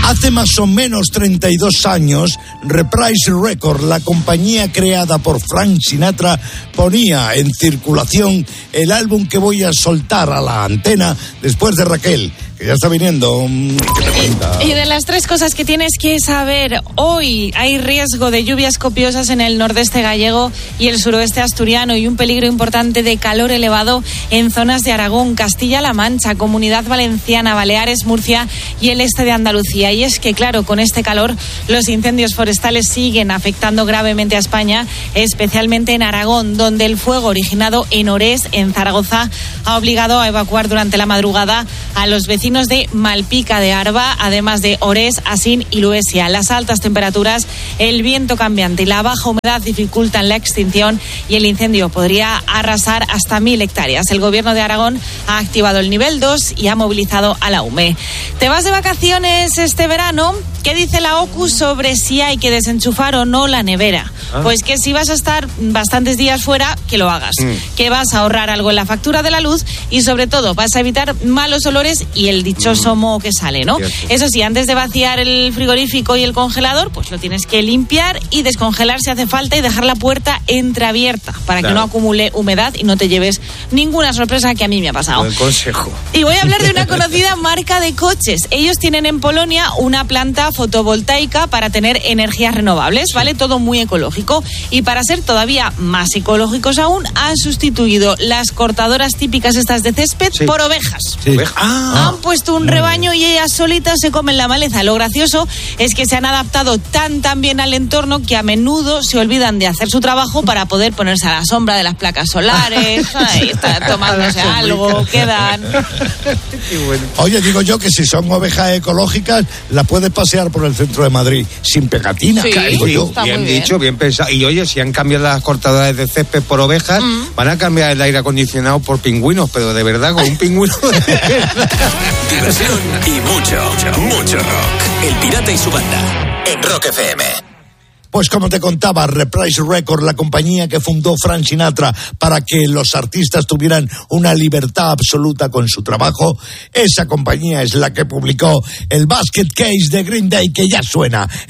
Hace más o menos 32 años, Reprise Records, la compañía creada por Frank Sinatra, ponía en circulación el álbum que voy a soltar a la antena después de Raquel, que ya está viniendo. Y de las tres cosas que tienes que saber, hoy hay riesgo de lluvias copiosas en el nordeste gallego y el suroeste asturiano y un peligro importante de calor elevado en zonas de Aragón, Castilla-La Mancha, Comunidad Valenciana, Baleares, Murcia y el este de Andalucía. Y es que, claro, con este calor los incendios forestales siguen afectando gravemente a España, especialmente en Aragón, donde el fuego originado en Orés, en Zaragoza, ha obligado a evacuar durante la madrugada a los vecinos de Malpica de Arba, además de Orés, Asín y Luesia. Las altas temperaturas, el viento cambiante y la baja humedad dificultan la extinción y el incendio podría arrasar hasta 1.000 hectáreas. El gobierno de Aragón ha activado el nivel 2 y ha movilizado a la UME. ¿Te vas de vacaciones este verano? ¿Qué dice la OCU sobre si hay que desenchufar o no la nevera? Pues que si vas a estar bastantes días fuera, que lo hagas. Que vas a ahorrar algo en la factura de la luz y sobre todo vas a evitar malos olores y el dichoso moho que sale, ¿no? Eso sí, antes de vaciar el frigorífico y el congelador, pues lo tienes que limpiar y descongelar si hace falta y dejar la puerta entreabierta para que no acumule humedad y no te lleves ninguna sorpresa, que a mí me ha pasado. Buen consejo. Y voy a hablar de una conocida marca de coches. Ellos tienen en Polonia una planta fotovoltaica para tener energías renovables, ¿vale? Todo muy ecológico. Y para ser todavía más ecológicos aún, han sustituido las cortadoras típicas estas de césped por ovejas. Han puesto un rebaño y ellas solitas se comen la maleza. Lo gracioso es que se han adaptado tan bien al entorno que a menudo se olvidan de hacer su trabajo para poder ponerse a la sombra de las placas solares, ahí está, tomándose algo, quedan. Oye, digo yo que si son ovejas ecológicas, las puedes pasear por el centro de Madrid sin pegatina. Sí, digo yo. Bien dicho, bien pensado. Y oye, si han cambiado las cortadoras de césped por ovejas, van a cambiar el aire acondicionado por pingüinos, pero de verdad, con un pingüino de verdad. Diversión y mucho rock. El Pirata y su banda en Rock FM. Pues como te contaba, Reprise Records, la compañía que fundó Frank Sinatra para que los artistas tuvieran una libertad absoluta con su trabajo, esa compañía es la que publicó el Basket Case de Green Day, que ya suena